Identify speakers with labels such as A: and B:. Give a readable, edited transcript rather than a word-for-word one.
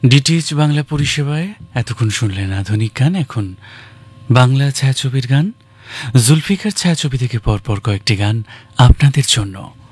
A: DTH Bangla পরিষেবায় এতক্ষণ শুনলেন আধুনিক গান। এখন বাংলা ছায়াছবির গান। জুলফিকার ছায়াছবি থেকে পরপর কয়েকটি গান আপনাদের জন্য।